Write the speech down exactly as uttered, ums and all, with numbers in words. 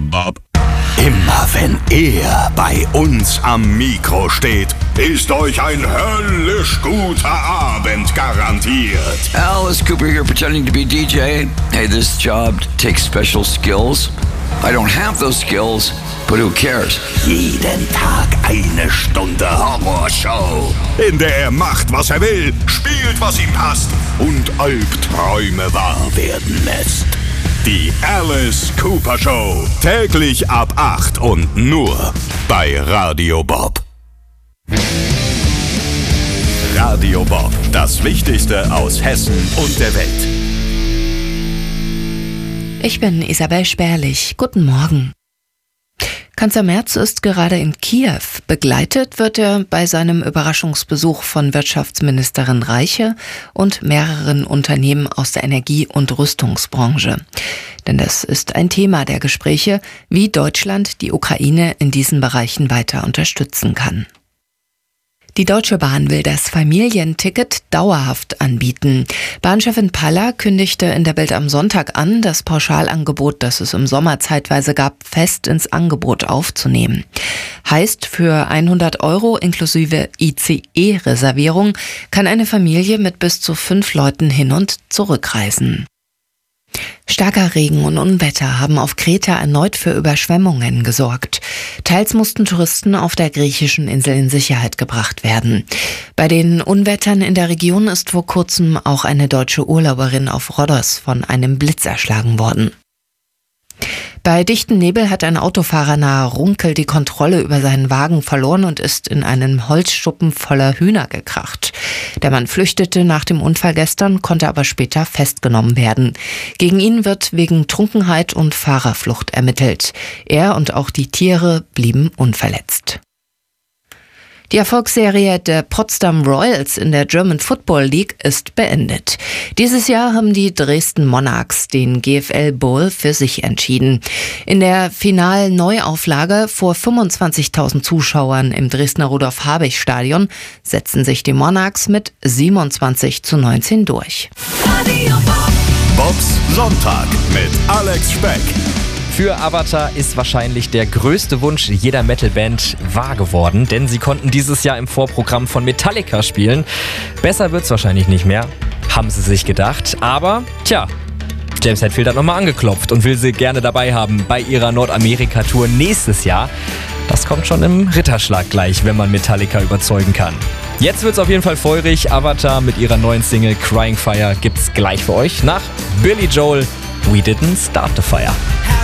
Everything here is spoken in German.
Bob. Immer wenn er bei uns am Mikro steht, ist euch ein höllisch guter Abend garantiert. Alice Cooper here pretending to be D J. Hey, this job takes special skills. I don't have those skills, but who cares? Jeden Tag eine Stunde Horrorshow, in der er macht, was er will, spielt, was ihm passt und Albträume wahr werden lässt. Die Alice Cooper Show. Täglich ab acht und nur bei Radio Bob. Radio Bob. Das Wichtigste aus Hessen und der Welt. Ich bin Isabel Sperlich. Guten Morgen. Kanzler Merz ist gerade in Kiew. Begleitet wird er bei seinem Überraschungsbesuch von Wirtschaftsministerin Reiche und mehreren Unternehmen aus der Energie- und Rüstungsbranche. Denn das ist ein Thema der Gespräche, wie Deutschland die Ukraine in diesen Bereichen weiter unterstützen kann. Die Deutsche Bahn will das Familienticket dauerhaft anbieten. Bahnchefin Paller kündigte in der Bild am Sonntag an, das Pauschalangebot, das es im Sommer zeitweise gab, fest ins Angebot aufzunehmen. Heißt, für hundert Euro inklusive I C E-Reservierung kann eine Familie mit bis zu fünf Leuten hin und zurückreisen. Starker Regen und Unwetter haben auf Kreta erneut für Überschwemmungen gesorgt. Teils mussten Touristen auf der griechischen Insel in Sicherheit gebracht werden. Bei den Unwettern in der Region ist vor kurzem auch eine deutsche Urlauberin auf Rhodos von einem Blitz erschlagen worden. Bei dichtem Nebel hat ein Autofahrer nahe Runkel die Kontrolle über seinen Wagen verloren und ist in einen Holzschuppen voller Hühner gekracht. Der Mann flüchtete nach dem Unfall gestern, konnte aber später festgenommen werden. Gegen ihn wird wegen Trunkenheit und Fahrerflucht ermittelt. Er und auch die Tiere blieben unverletzt. Die Erfolgsserie der Potsdam Royals in der German Football League ist beendet. Dieses Jahr haben die Dresden Monarchs den G F L Bowl für sich entschieden. In der Final-Neuauflage vor fünfundzwanzigtausend Zuschauern im Dresdner Rudolf-Habich-Stadion setzen sich die Monarchs mit siebenundzwanzig zu neunzehn durch. Bobs Sonntag mit Alex Speck. Für Avatar ist wahrscheinlich der größte Wunsch jeder Metalband wahr geworden, denn sie konnten dieses Jahr im Vorprogramm von Metallica spielen. Besser wird's wahrscheinlich nicht mehr, haben sie sich gedacht. Aber, tja, James Hetfield hat nochmal angeklopft und will sie gerne dabei haben bei ihrer Nordamerika-Tour nächstes Jahr. Das kommt schon im Ritterschlag gleich, wenn man Metallica überzeugen kann. Jetzt wird's auf jeden Fall feurig. Avatar mit ihrer neuen Single Crying Fire gibt's gleich für euch nach Billy Joel, We Didn't Start the Fire.